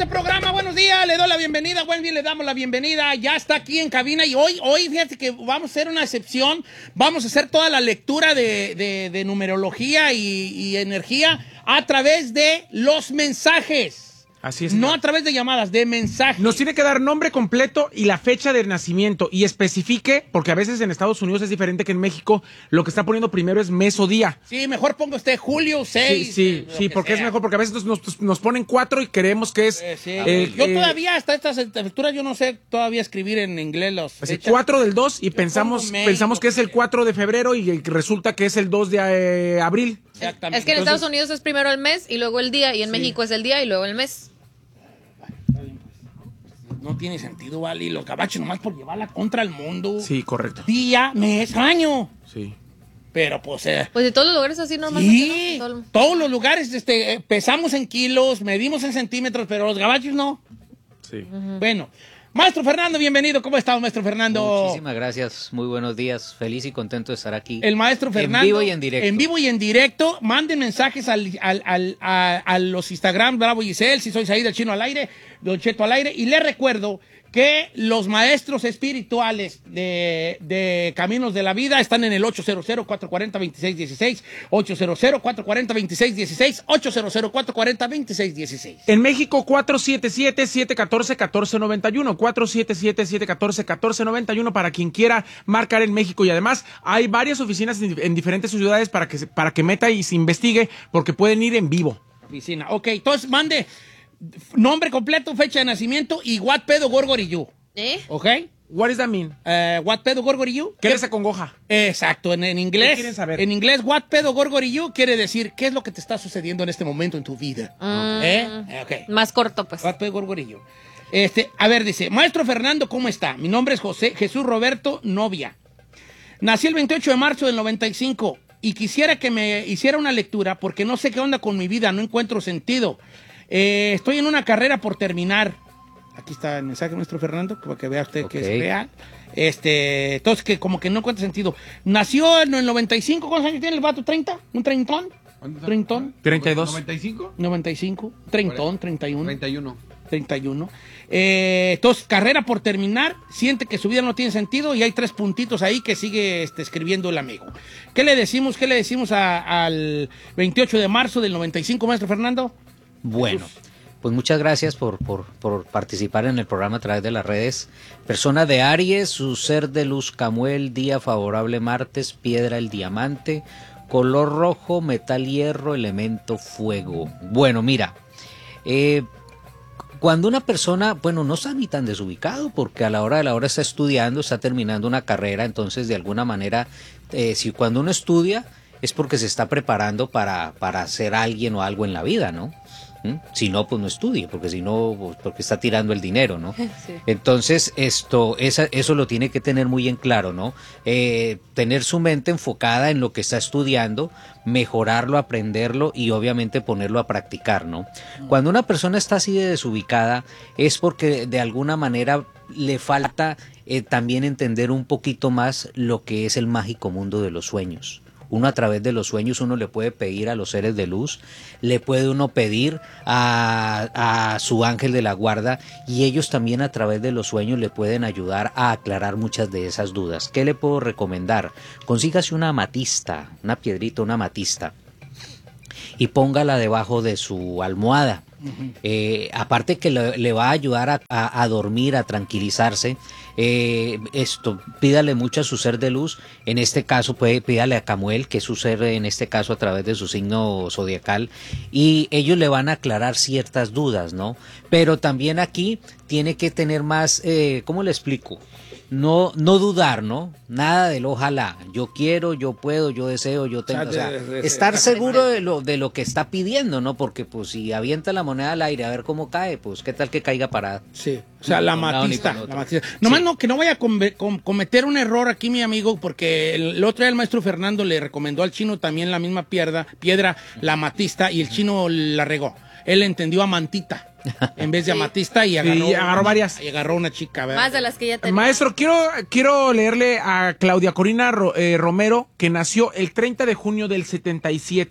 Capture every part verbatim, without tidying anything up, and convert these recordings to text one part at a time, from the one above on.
este programa, buenos días, le doy la bienvenida, buen día, le damos la bienvenida, ya está aquí en cabina y hoy, hoy fíjate que vamos a hacer una excepción, vamos a hacer toda la lectura de, de, de numerología y, y energía a través de los mensajes. Así es. No a través de llamadas, de mensajes. Nos tiene que dar nombre completo y la fecha de nacimiento y especifique, porque a veces en Estados Unidos es diferente que en México, lo que está poniendo primero es mes o día. Sí, mejor ponga usted julio seis. Sí, sí, sí porque sea. es mejor, porque a veces nos, nos, nos ponen cuatro y creemos que es... Eh, sí. eh, yo eh, todavía, hasta estas alturas, yo no sé todavía escribir en inglés los fechas. cuatro del dos y yo pensamos, pensamos que es el cuatro de febrero y resulta que es el dos de eh, abril. Exactamente. Es que en Entonces, Estados Unidos es primero el mes y luego el día, y en sí. México es el día y luego el mes. No tiene sentido, vale, y los gabachos nomás por llevarla contra el mundo. Sí, correcto. Día, mes, año. Sí. Pero pues... Eh, pues de todos los lugares así normalmente. Sí, ¿no? Todo... todos los lugares este, pesamos en kilos, medimos en centímetros, pero los gabachos no. Sí. Uh-huh. Bueno, Maestro Fernando, bienvenido. ¿Cómo estás, Maestro Fernando? Muchísimas gracias, muy buenos días. Feliz y contento de estar aquí. El Maestro Fernando. En vivo y en directo. En vivo y en directo. Manden mensajes al, al, al, a, a los Instagram, Bravo Giselle, si soy Saíd el Chino al aire, Don Cheto al aire. Y les recuerdo que los maestros espirituales de, de Caminos de la Vida están en el ocho cero cero, cuatro cuatro cero, dos seis uno seis, ocho cero cero, cuatro cuatro cero, dos seis uno seis, ocho cero cero, cuatro cuatro cero, dos seis uno seis. En México, cuatro siete siete, siete uno cuatro, uno cuatro nueve uno, cuatro siete siete, siete uno cuatro, uno cuatro nueve uno para quien quiera marcar en México. Y además hay varias oficinas en, en diferentes ciudades para que, para que meta y se investigue, porque pueden ir en vivo. Oficina, ok, entonces mande... Nombre completo, fecha de nacimiento y what pedo gorgoriyu. ¿Eh? ¿Ok? What does that mean? Uh, what pedo gorgoriyu. ¿Qué les acongoja? Exacto, en, en inglés. ¿Qué quieren saber? En inglés, what pedo gorgoriyu quiere decir qué es lo que te está sucediendo en este momento en tu vida. Mm, ¿Eh? Okay. Más corto, pues. What pedo gorgoriyu. Este, a ver, dice, Maestro Fernando, ¿cómo está? Mi nombre es José Jesús Roberto Novia. Nací el veintiocho de marzo del noventa y cinco y quisiera que me hiciera una lectura porque no sé qué onda con mi vida, no encuentro sentido. Eh, estoy en una carrera por terminar. Aquí está el mensaje de nuestro Fernando, para que vea usted okay. que es real. Este, entonces, que como que no encuentra sentido. Nació en el noventa y cinco. ¿Cuántos años tiene el vato? ¿treinta? ¿Un treintón? ¿Treintón? treinta y dos. ¿noventa y cinco? noventa y cinco. Treintón, treinta y uno. treinta y uno. treinta y uno. Eh, entonces, carrera por terminar. Siente que su vida no tiene sentido y hay tres puntitos ahí que sigue este, escribiendo el amigo. ¿Qué le decimos? ¿Qué le decimos a, al veintiocho de marzo del noventa y cinco, Maestro Fernando? Bueno, pues muchas gracias por, por, por participar en el programa a través de las redes. Persona de Aries, su ser de luz Camuel, día favorable martes, piedra el diamante, color rojo, metal hierro, elemento fuego. Bueno, mira, eh, cuando una persona, bueno, no está ni tan desubicado porque a la hora de la hora está estudiando, está terminando una carrera, entonces de alguna manera, eh, si cuando uno estudia es porque se está preparando para, para ser alguien o algo en la vida, ¿no? ¿Mm? Si no, pues no estudie, porque si no, pues porque está tirando el dinero, ¿no? Sí. Entonces, esto, esa, eso lo tiene que tener muy en claro, ¿no? Eh, tener su mente enfocada en lo que está estudiando, mejorarlo, aprenderlo y obviamente ponerlo a practicar, ¿no? Cuando una persona está así de desubicada, es porque de alguna manera le falta eh, también entender un poquito más lo que es el mágico mundo de los sueños. Uno a través de los sueños, uno le puede pedir a los seres de luz, le puede uno pedir a, a su ángel de la guarda y ellos también a través de los sueños le pueden ayudar a aclarar muchas de esas dudas. ¿Qué le puedo recomendar? Consígase una amatista, una piedrita, una amatista y póngala debajo de su almohada. Uh-huh. Eh, aparte que le, le va a ayudar a, a, a dormir, a tranquilizarse, eh, esto, pídale mucho a su ser de luz, en este caso puede, pídale a Camuel, que es su ser en este caso a través de su signo zodiacal, y ellos le van a aclarar ciertas dudas, ¿no? Pero también aquí tiene que tener más, eh, ¿cómo le explico? No, no dudar, ¿no? Nada del ojalá. Yo quiero, yo puedo, yo deseo, yo tengo. O sea, de, de, de, estar seguro de lo, de lo que está pidiendo, ¿no? Porque pues si avienta la moneda al aire a ver cómo cae, pues qué tal que caiga parada. Sí, o sea, la matista. La matista. Nomás sí. no, que no vaya a com com cometer un error aquí, mi amigo, porque el, el otro día el maestro Fernando le recomendó al chino también la misma piedra, piedra, la matista, y el chino la regó. Él entendió amantita en vez de sí. amatista y agarró, sí, agarró varias. Y agarró una chica, ¿verdad? Más de las que ya tenía. Maestro, quiero, quiero leerle a Claudia Corina Ro, eh, Romero, que nació el treinta de junio del setenta y siete.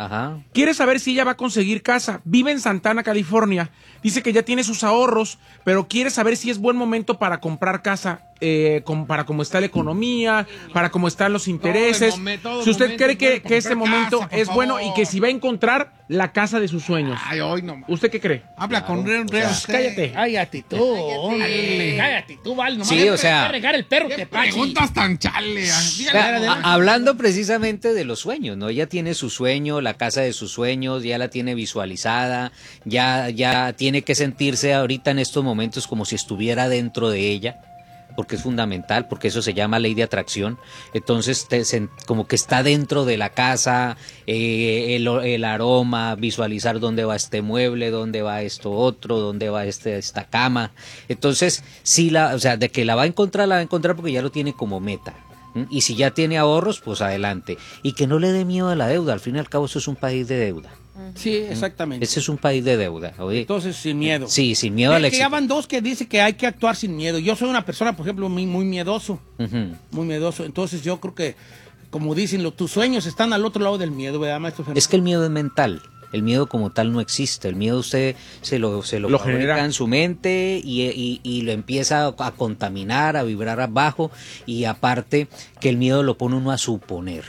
Ajá. Quiere saber si ella va a conseguir casa. Vive en Santana, California. Dice que ya tiene sus ahorros, pero quiere saber si es buen momento para comprar casa, eh, com- para cómo está la economía, para cómo están los intereses. momen- todo Si usted momento cree es bueno que, para que este comprar momento casa, por es bueno favor. y que si va a encontrar la casa de sus sueños. Ay, hoy no. ¿Usted qué cree? Habla con Real Real Estate. Cállate. Cállate tú, hombre. Cállate tú, Val. Nomás Sí, le o sea- va a regar el perro, ¿Qué te pachi. preguntas tan chale? Dígale, Vea, adelante. a- hablando precisamente de los sueños, ¿no? Ella tiene su sueño, la casa de sus sueños, ya la tiene visualizada, ya, ya tiene que sentirse ahorita en estos momentos como si estuviera dentro de ella, porque es fundamental, porque eso se llama ley de atracción. Entonces, te- se- como que está dentro de la casa, eh, el, el aroma, visualizar dónde va este mueble, dónde va esto otro, dónde va este, esta cama. Entonces, sí, la, o sea, de que la va a encontrar, la va a encontrar porque ya lo tiene como meta. ¿Mm? Y si ya tiene ahorros, pues adelante. Y que no le dé miedo a la deuda. Al fin y al cabo, eso es un país de deuda. Sí, exactamente. Ese es un país de deuda. Oye. Entonces, sin miedo. Sí, sin miedo al Es que ya éxito. van dos que dice que hay que actuar sin miedo. Yo soy una persona, por ejemplo, muy, muy miedoso. Ujú. Muy miedoso. Entonces, yo creo que, como dicen, lo- tus sueños están al otro lado del miedo, ¿verdad, maestro Fernando? Es que el miedo es mental. El miedo como tal no existe. El miedo usted se lo, se lo, Lo fabrica genera. en su mente y, y- y lo empieza a, a contaminar, a vibrar abajo. Y aparte que el miedo lo pone uno a suponer.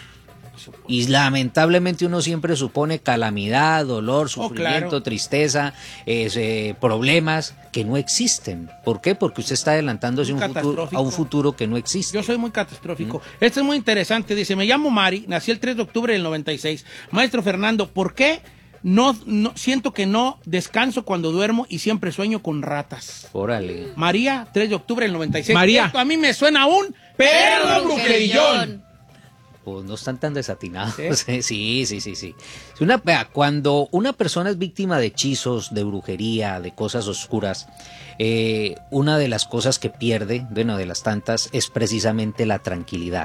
Y lamentablemente uno siempre supone calamidad, dolor, sufrimiento, claro. tristeza, es, eh, problemas que no existen. ¿Por qué? Porque usted está adelantándose Muy un futuro, a catastrófico. un futuro que no existe. Yo soy muy catastrófico. Este es muy interesante. Dice, me llamo Mari, nací el tres de octubre del noventa y seis. Maestro Fernando, ¿por qué no, no siento que no descanso cuando duermo y siempre sueño con ratas? Órale. María, tres de octubre del noventa y seis. María. Esto a mí me suena un perro brujerillón. Pues no están tan desatinados. Sí, sí, sí, sí. Si una, vea, cuando una persona es víctima de hechizos, de brujería, de cosas oscuras, eh, una de las cosas que pierde, bueno, de las tantas, es precisamente la tranquilidad.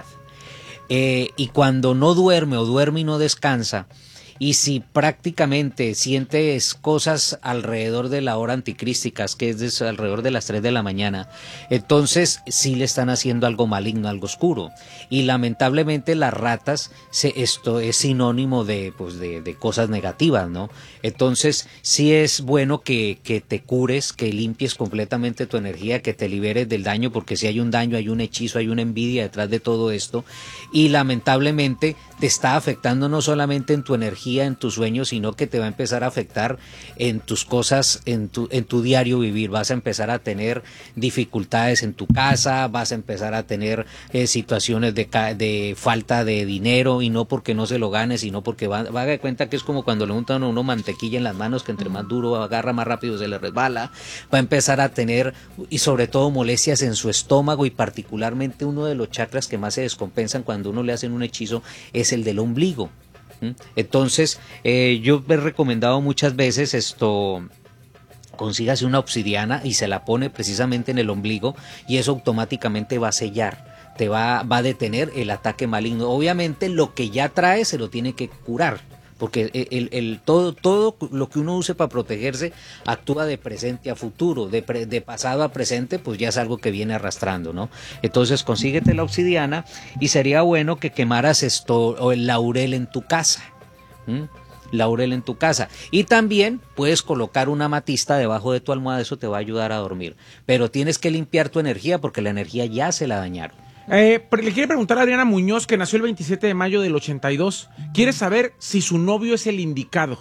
Eh, y cuando no duerme o duerme y no descansa, y si prácticamente sientes cosas alrededor de la hora anticrísticas, que es de- alrededor de las tres de la mañana, entonces sí le están haciendo algo maligno, algo oscuro. Y lamentablemente las ratas, se, esto es sinónimo de, pues de, de cosas negativas, ¿no? Entonces sí es bueno que, que te cures, que limpies completamente tu energía, que te liberes del daño, porque si hay un daño, hay un hechizo, hay una envidia detrás de todo esto. Y lamentablemente te está afectando no solamente en tu energía, en tus sueños, sino que te va a empezar a afectar en tus cosas, en tu, en tu diario vivir. Vas a empezar a tener dificultades en tu casa, vas a empezar a tener eh, situaciones de, ca- de falta de dinero, y no porque no se lo gane, sino porque va, va a dar cuenta que es como cuando le untan a uno mantequilla en las manos, que entre más duro agarra, más rápido se le resbala. Va a empezar a tener, y sobre todo, molestias en su estómago, y particularmente uno de los chakras que más se descompensan cuando uno le hacen un hechizo es el del ombligo. ¿Mm? Entonces, eh, yo he recomendado muchas veces esto, consígase una obsidiana y se la pone precisamente en el ombligo, y eso automáticamente va a sellar, te va, va a detener el ataque maligno. Obviamente lo que ya trae se lo tiene que curar, porque el, el- el- todo, todo lo que uno use para protegerse actúa de presente a futuro, de, pre- de pasado a presente, pues ya es algo que viene arrastrando, ¿no? Entonces consíguete la obsidiana, y sería bueno que quemaras esto o el laurel en tu casa. ¿Mm? Laurel en tu casa, y también puedes colocar una amatista debajo de tu almohada, eso te va a ayudar a dormir, pero tienes que limpiar tu energía porque la energía ya se la dañaron. Eh, pre- le quiere preguntar a Adriana Muñoz, que nació el veintisiete de mayo del ochenta y dos. Quiere saber si su novio es el indicado.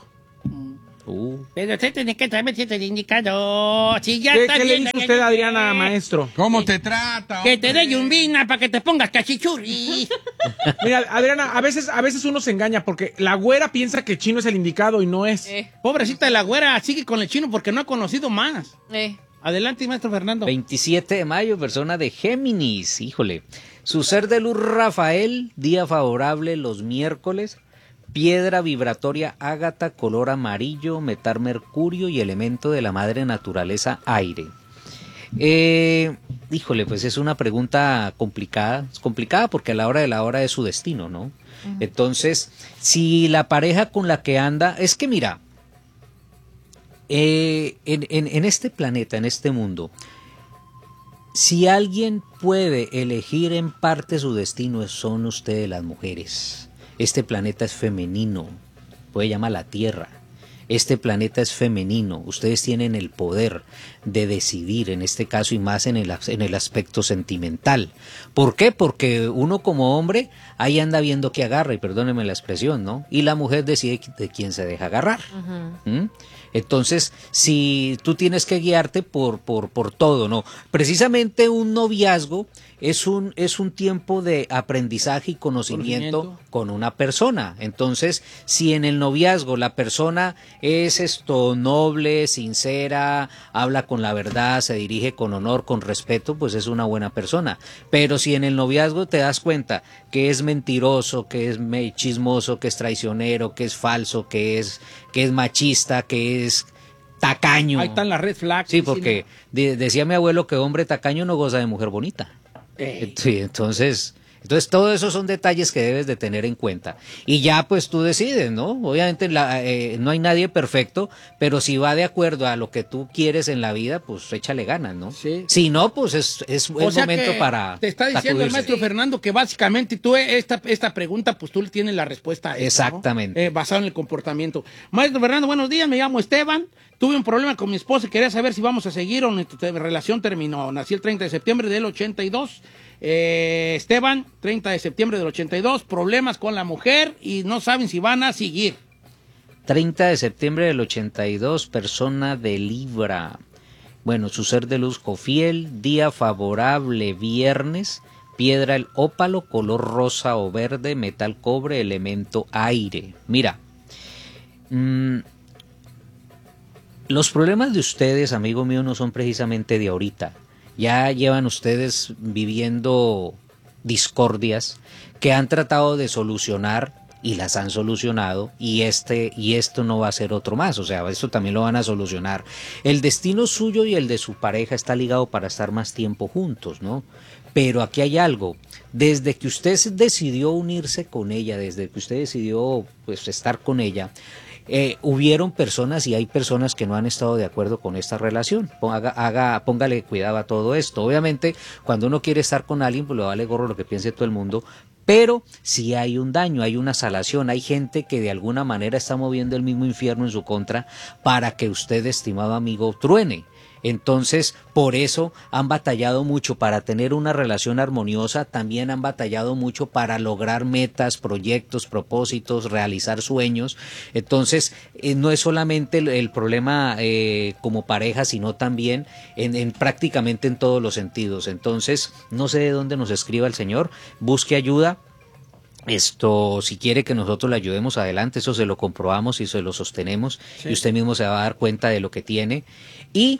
Uh. Pero usted tiene que saber si es el indicado. Si ya ¿Qué, está qué le bien, dice ya- usted, ya- Adriana, maestro? ¿Cómo te trata? Que te hombre? dé yumbina para que te pongas cachichurri. Mira, Adriana, a veces, a veces uno se engaña porque la güera piensa que Chino es el indicado y no es. Eh, Pobrecita de la güera, sigue con el chino porque no ha conocido más. eh. Adelante, maestro Fernando. veintisiete de mayo, persona de Géminis, híjole. Su ser de luz, Rafael, día favorable los miércoles, piedra vibratoria ágata, color amarillo, metal mercurio y elemento de la madre naturaleza aire. Eh, híjole, pues es una pregunta complicada, es complicada porque a la hora de la hora es su destino, ¿no? Entonces, si la pareja con la que anda, es que mira, eh, en, en, en este planeta, en este mundo, si alguien puede elegir en parte su destino, son ustedes las mujeres. Este planeta es femenino. puede llamar la Tierra. Este planeta es femenino, ustedes tienen el poder de decidir en este caso y más en el, en el aspecto sentimental. ¿Por qué? Porque uno como hombre ahí anda viendo que agarra, y perdónenme la expresión, ¿no? Y la mujer decide de quién se deja agarrar. Uh-huh. ¿Mm? Entonces, si tú tienes que guiarte por, por, por todo, ¿no? Precisamente un noviazgo es un, es un tiempo de aprendizaje y conocimiento, conocimiento con una persona. Entonces, si en el noviazgo la persona es esto noble, sincera, habla con la verdad, se dirige con honor, con respeto, pues es una buena persona. Pero si en el noviazgo te das cuenta que es mentiroso, que es chismoso, que es traicionero, que es falso, que es, que es machista, que es tacaño. Ahí están las red flags. Sí, porque de, decía mi abuelo que hombre tacaño no goza de mujer bonita. Ey. Sí, entonces, entonces todo eso son detalles que debes de tener en cuenta. Y ya pues tú decides, ¿no? Obviamente la, eh, no hay nadie perfecto, pero si va de acuerdo a lo que tú quieres en la vida, pues échale ganas, ¿no? Sí. Si no, pues es, es o el sea momento que para te está diciendo el maestro Sí. Fernando que básicamente tú esta, esta pregunta, pues tú le tienes la respuesta a esta, Exactamente. ¿no? Eh, basado en el comportamiento. Maestro Fernando, buenos días, me llamo Esteban. Tuve un problema con mi esposa y quería saber si vamos a seguir o nuestra relación terminó. Nací el treinta de septiembre del ochenta y dos. Eh, Esteban, treinta de septiembre del ochenta y dos, problemas con la mujer y no saben si van a seguir. treinta de septiembre del ochenta y dos, persona de Libra. Bueno, su ser de luz Jofiel, día favorable, viernes, piedra el ópalo, color rosa o verde, metal cobre, elemento aire. Mira, mmm, los problemas de ustedes, amigo mío, no son precisamente de ahorita. Ya llevan ustedes viviendo discordias que han tratado de solucionar y las han solucionado, y este y esto no va a ser otro más, o sea, esto también lo van a solucionar. El destino suyo y el de su pareja está ligado para estar más tiempo juntos, ¿no? Pero aquí hay algo, desde que usted decidió unirse con ella, desde que usted decidió pues estar con ella, Eh, hubieron personas y hay personas que no han estado de acuerdo con esta relación. Haga, haga, póngale cuidado a todo esto. Obviamente, cuando uno quiere estar con alguien, pues le vale gorro lo que piense todo el mundo, pero si hay un daño, hay una salación, hay gente que de alguna manera está moviendo el mismo infierno en su contra para que usted, estimado amigo, truene. Entonces, por eso han batallado mucho para tener una relación armoniosa, también han batallado mucho para lograr metas, proyectos, propósitos, realizar sueños. Entonces, eh, no es solamente el, el problema eh, como pareja, sino también en, en prácticamente en todos los sentidos. Entonces, no sé de dónde nos escriba el Señor, busque ayuda. Esto, si quiere que nosotros le ayudemos adelante, eso se lo comprobamos y se lo sostenemos, sí. Y usted mismo se va a dar cuenta de lo que tiene. Y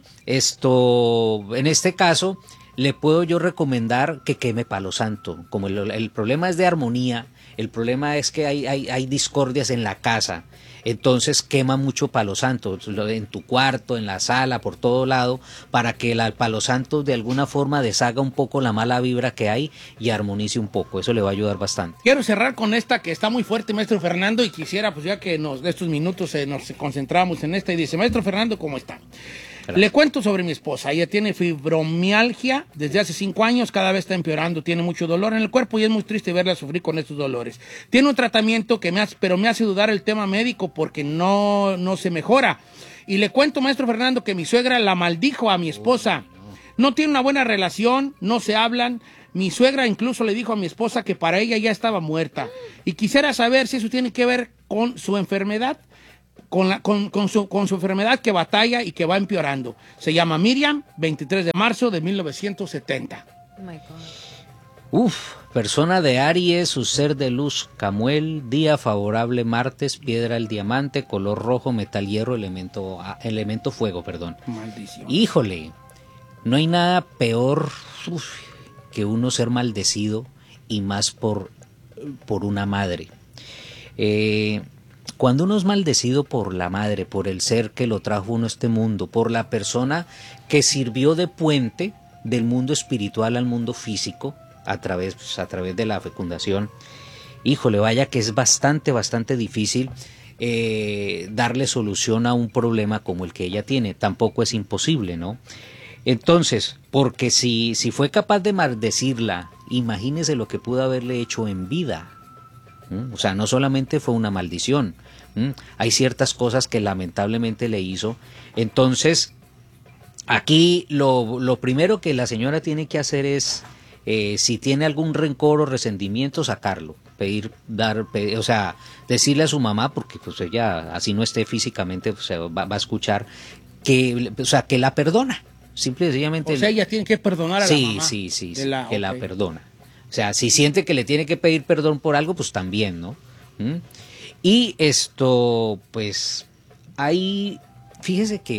esto, en este caso, le puedo yo recomendar que queme palo santo. Como el, el problema es de armonía, el problema es que hay, hay, hay discordias en la casa. Entonces quema mucho palo santo en tu cuarto, en la sala, por todo lado, para que el palo santo de alguna forma deshaga un poco la mala vibra que hay y armonice un poco. Eso le va a ayudar bastante. Quiero cerrar con esta que está muy fuerte, maestro Fernando, y quisiera, pues ya que nos, de estos minutos eh, nos concentramos en esta, y dice, maestro Fernando, ¿cómo está? Gracias. Le cuento sobre mi esposa. Ella tiene fibromialgia desde hace cinco años, cada vez está empeorando, tiene mucho dolor en el cuerpo y es muy triste verla sufrir con estos dolores. Tiene un tratamiento que me hace, pero me hace dudar el tema médico porque no, no se mejora. Y le cuento, maestro Fernando, que mi suegra la maldijo a mi esposa. No tiene una buena relación, no se hablan. Mi suegra incluso le dijo a mi esposa que para ella ya estaba muerta. Y quisiera saber si eso tiene que ver con su enfermedad. Con, la, con, con, su, con su enfermedad que batalla y que va empeorando. Se llama Miriam, veintitrés de marzo de mil novecientos setenta. Oh my God. Uf, persona de Aries, su ser de luz Camuel, día favorable martes, piedra el diamante, color rojo, metal hierro, elemento, elemento fuego, perdón. Maldición. Híjole, no hay nada peor uf, que uno ser maldecido y más por, por una madre. Eh... Cuando uno es maldecido por la madre, por el ser que lo trajo uno a este mundo, por la persona que sirvió de puente del mundo espiritual al mundo físico, a través, pues, a través de la fecundación, híjole, vaya que es bastante, bastante difícil eh, darle solución a un problema como el que ella tiene. Tampoco es imposible, ¿no? Entonces, porque si, si fue capaz de maldecirla, imagínese lo que pudo haberle hecho en vida. ¿Mm? O sea, no solamente fue una maldición, ¿Mm? Hay ciertas cosas que lamentablemente le hizo. Entonces, aquí lo, lo primero que la señora tiene que hacer es, eh, si tiene algún rencor o resentimiento, sacarlo. Pedir, dar, pedir, o sea, decirle a su mamá, porque pues ella, así no esté físicamente, pues, va, va a escuchar, que, o sea, que la perdona. Simple y sencillamente. O sea, ella tiene que perdonar a sí, la mamá. Sí, sí, sí, la, que okay. la perdona. O sea, si siente que le tiene que pedir perdón por algo, pues también, ¿no? ¿Mm? Y esto, pues, hay, fíjese que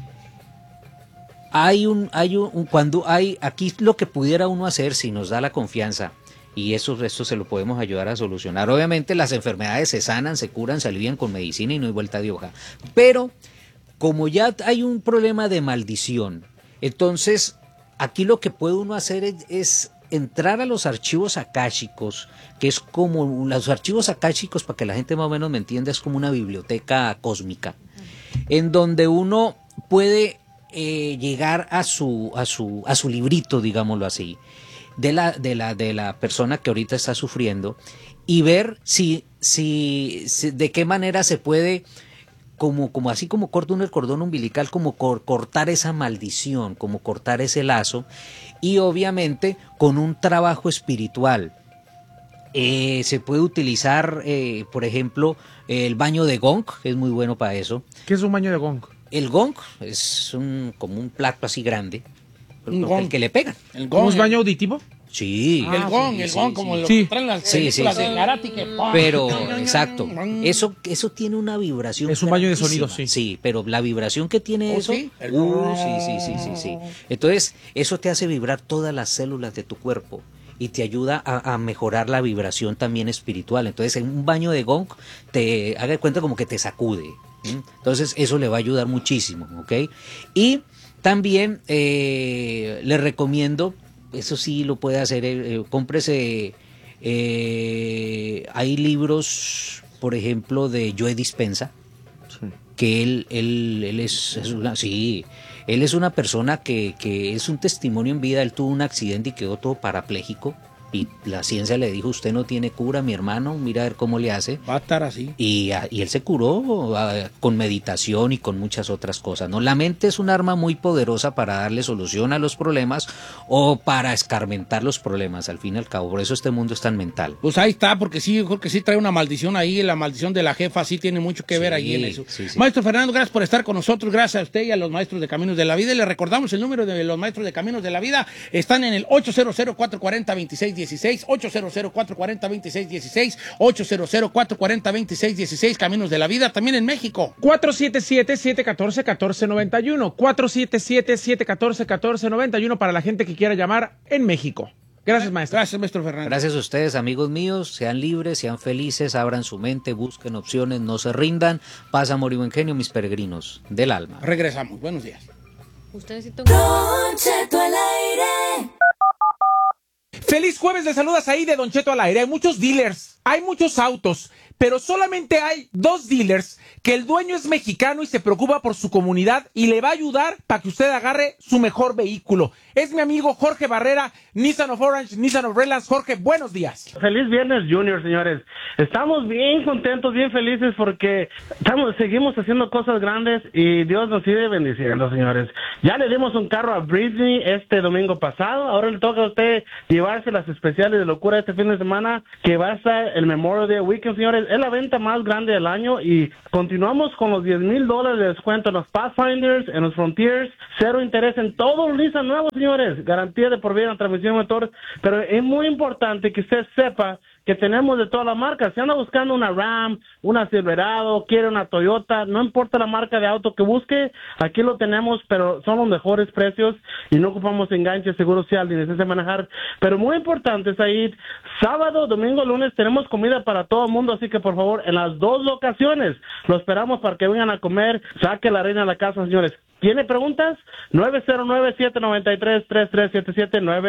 hay un, hay un, un, cuando hay, aquí lo que pudiera uno hacer si nos da la confianza, y eso, esto se lo podemos ayudar a solucionar. Obviamente las enfermedades se sanan, se curan, se alivian con medicina y no hay vuelta de hoja. Pero, como ya hay un problema de maldición, entonces, aquí lo que puede uno hacer es, es entrar a los archivos akáshicos, que es como, los archivos akáshicos, para que la gente más o menos me entienda, es como una biblioteca cósmica, en donde uno puede eh, llegar a su, a su, a su librito, digámoslo así, de la, de la, de la persona que ahorita está sufriendo, y ver si, si, si de qué manera se puede, como, como así como corta uno el cordón umbilical, como cor, cortar esa maldición, como cortar ese lazo, y obviamente con un trabajo espiritual. Eh, se puede utilizar, eh, por ejemplo, el baño de gong, que es muy bueno para eso. ¿Qué es un baño de gong? El gong es un, como un plato así grande, Un el gong. que le pegan. El ¿Cómo gong. es baño auditivo? Sí. El gong, sí, el sí, gong, sí, como lo sí. que traen las Sí, películas sí, sí. de Karate, que ¡pum! Pero, exacto, eso, eso tiene una vibración. Es un baño de grandísima. sonido, sí. Sí, pero la vibración que tiene ¿Oh, eso, sí? El- uh, sí, sí, sí, sí, sí. Entonces, eso te hace vibrar todas las células de tu cuerpo y te ayuda a, a mejorar la vibración también espiritual. Entonces, en un baño de gong, te haga de cuenta como que te sacude. ¿Mm? Entonces, eso le va a ayudar muchísimo, ¿ok? Y también eh, le recomiendo, eso sí lo puede hacer, eh, eh, cómprese, eh, hay libros, por ejemplo, de Joe Dispenza, Sí. que él, él, él es, es una, sí, él es una persona que, que es un testimonio en vida. Él tuvo un accidente y quedó todo parapléjico, y la ciencia le dijo, usted no tiene cura, mi hermano, mira a ver cómo le hace. Va a estar así. Y, a- y él se curó a, con meditación y con muchas otras cosas, ¿no? La mente es un arma muy poderosa para darle solución a los problemas o para escarmentar los problemas, al fin y al cabo. Por eso este mundo es tan mental. Pues ahí está, porque sí, yo creo que sí trae una maldición ahí, la maldición de la jefa sí tiene mucho que ver Sí, ahí en eso. sí, sí. Maestro Fernando, gracias por estar con nosotros, gracias a usted y a los maestros de Caminos de la Vida. Y le recordamos el número de los maestros de Caminos de la Vida, están en el ocho cero cero, cuatro cuatro cero, dos seis uno seis, ocho cero cero, cuatro cuatro cero, dos seis uno seis, ocho cero cero, cuatro cuatro cero, dos seis uno seis, Caminos de la Vida, también en México. cuatro siete siete, siete uno cuatro, uno cuatro nueve uno. cuatro siete siete, siete uno cuatro, uno cuatro nueve uno para la gente que quiera llamar en México. Gracias, maestro. Gracias, maestro Fernando. Gracias a ustedes, amigos míos. Sean libres, sean felices, abran su mente, busquen opciones, no se rindan. Paz, amor y buen genio, mis peregrinos del alma. Regresamos, buenos días. Usted necesita un... Don Cheto al aire. Feliz jueves, le saludas ahí de Don Cheto al aire. Hay muchos dealers, hay muchos autos, pero solamente hay dos dealers que el dueño es mexicano y se preocupa por su comunidad y le va a ayudar para que usted agarre su mejor vehículo. Es mi amigo Jorge Barrera, Nissan of Orange, Nissan of Redlands. Jorge, buenos días. Feliz Viernes Junior, señores. Estamos bien contentos, bien felices porque estamos, seguimos haciendo cosas grandes y Dios nos sigue bendiciendo, señores. Ya le dimos un carro a Britney este domingo pasado. Ahora le toca a usted llevarse las especiales de locura este fin de semana, que va a estar el Memorial Day Weekend, señores. Es la venta más grande del año y continuamos con los diez mil dólares de descuento en los Pathfinders, en los Frontiers, cero interés en todos los Nissan nuevos, señores. Garantía de por vida en transmisión motor. Pero es muy importante que usted sepa que tenemos de todas las marcas. Si anda buscando una Ram, una Silverado, quiere una Toyota, no importa la marca de auto que busque, aquí lo tenemos, pero son los mejores precios y no ocupamos enganche, seguro social ni licencia de manejar. Pero muy importante, Said, sábado, domingo, lunes tenemos comida para todo el mundo, así que por favor, en las dos locaciones, lo esperamos para que vengan a comer, saque la reina a la casa, señores. ¿Tiene preguntas? nueve cero nueve, siete nueve tres, tres tres siete siete, nueve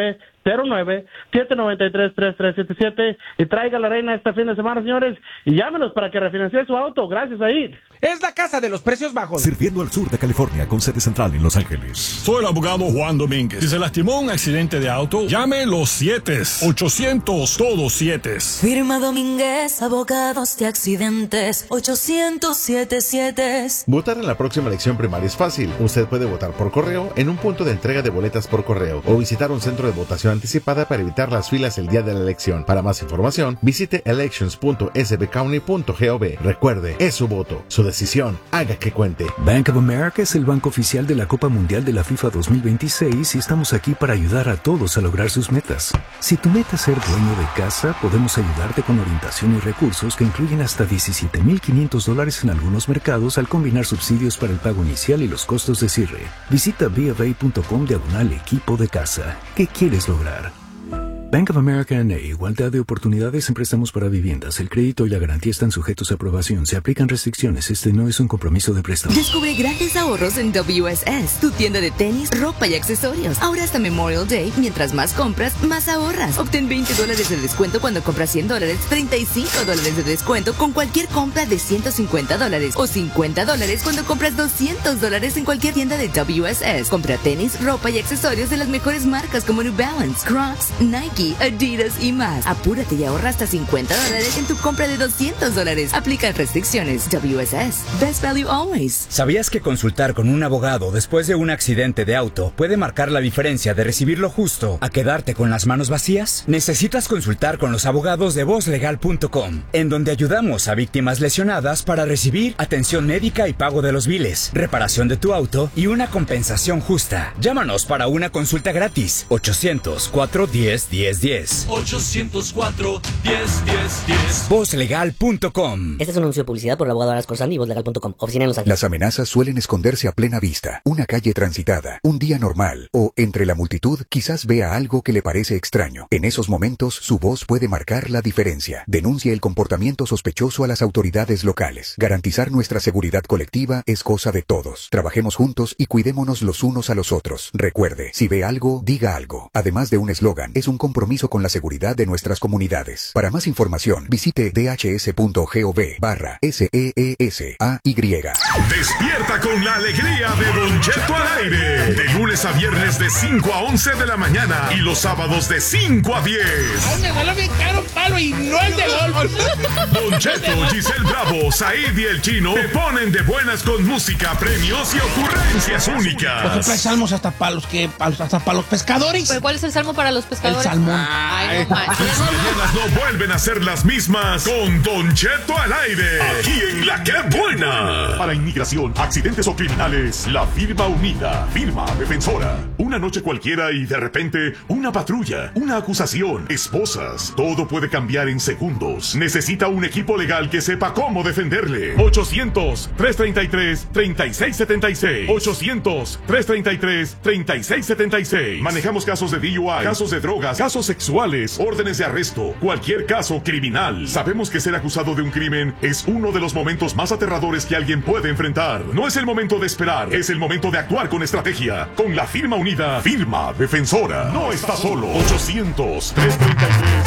cero nueve, siete nueve tres, tres tres siete siete y traiga a la reina este fin de semana, señores, y llámenos para que refinancie su auto. Gracias, ahí. Es la casa de los precios bajos. Sirviendo al sur de California con sede central en Los Ángeles. Soy el abogado Juan Domínguez. Si se lastimó un accidente de auto, llame los siete, ochocientos, todos siete. Firma Domínguez, abogados de accidentes, ochocientos siete siete. Votar en la próxima elección primaria es fácil. Usted puede votar por correo en un punto de entrega de boletas por correo o visitar un centro de votación anticipada para evitar las filas el día de la elección. Para más información, visite elections punto s b county punto gov. Recuerde, es su voto, su decisión, haga que cuente. Bank of America es el banco oficial de la Copa Mundial de la FIFA dos mil veintiséis y estamos aquí para ayudar a todos a lograr sus metas. Si tu meta es ser dueño de casa, podemos ayudarte con orientación y recursos que incluyen hasta diecisiete mil quinientos dólares en algunos mercados al combinar subsidios para el pago inicial y los costos de cierre. Visita b f a punto com diagonal equipo de casa. ¿Qué quieres lograr? Bank of America N A, igualdad de oportunidades en préstamos para viviendas. El crédito y la garantía están sujetos a aprobación. Se aplican restricciones. Este no es un compromiso de préstamo. Descubre grandes ahorros en W S S, tu tienda de tenis, ropa y accesorios. Ahora hasta Memorial Day, mientras más compras, más ahorras. Obtén veinte dólares de descuento cuando compras cien dólares, treinta y cinco dólares de descuento con cualquier compra de ciento cincuenta dólares o cincuenta dólares cuando compras doscientos dólares en cualquier tienda de W S S. Compra tenis, ropa y accesorios de las mejores marcas como New Balance, Crocs, Nike, Adidas y más. Apúrate y ahorra hasta cincuenta dólares en tu compra de doscientos dólares. Aplica restricciones. W S S. Best value always. ¿Sabías que consultar con un abogado después de un accidente de auto puede marcar la diferencia de recibir lo justo a quedarte con las manos vacías? Necesitas consultar con los abogados de voz legal punto com, en donde ayudamos a víctimas lesionadas para recibir atención médica y pago de los biles, reparación de tu auto y una compensación justa. Llámanos para una consulta gratis. ochocientos, cuatro diez, diez diez. ochocientos cuatro, diez, diez, diez. voz legal punto com. Este es un anuncio de publicidad por el abogado Aras Corzán y voz legal punto com. Oficina en Los Ángeles. Las amenazas suelen esconderse a plena vista. Una calle transitada, un día normal o entre la multitud quizás vea algo que le parece extraño. En esos momentos su voz puede marcar la diferencia. Denuncie el comportamiento sospechoso a las autoridades locales. Garantizar nuestra seguridad colectiva es cosa de todos. Trabajemos juntos y cuidémonos los unos a los otros. Recuerde, si ve algo, diga algo. Además de un eslogan, es un compromiso con la seguridad de nuestras comunidades. Para más información, visite d h s punto gov barra S E E S A Y. Despierta con la alegría de Don Cheto al aire. De lunes a viernes de cinco a once de la mañana y los sábados de cinco a diez. Ay, me salió bien caro un palo y no el de golf. Don Cheto, Giselle Bravo, Said y el Chino te ponen de buenas con música, premios y ocurrencias únicas. Por ejemplo, hay salmos hasta para los que hasta para los pescadores. ¿Pero cuál es el salmo para los pescadores? El salmón. Ay, no manches. Las mañanas no vuelven a ser las mismas con Don Cheto al aire. Aquí en La Que Buena. Para inmigración, accidentes o criminales, la firma unida, firma defensora. Una noche cualquiera y de repente una patrulla, una acusación, esposas. Todo puede cambiar en segundos. Necesita un equipo legal que sepa cómo defenderle. ochocientos, tres treinta y tres, treinta y seis setenta y seis. ochocientos, tres treinta y tres, treinta y seis setenta y seis. Manejamos casos de D U I, casos de drogas, casos sexuales, órdenes de arresto, cualquier caso criminal. Sabemos que ser acusado de un crimen es uno de los momentos más aterradores que alguien puede enfrentar. No es el momento de esperar, es el momento de actuar con estrategia. Con la firma unida, firma defensora. No está solo. ochocientos, tres treinta y tres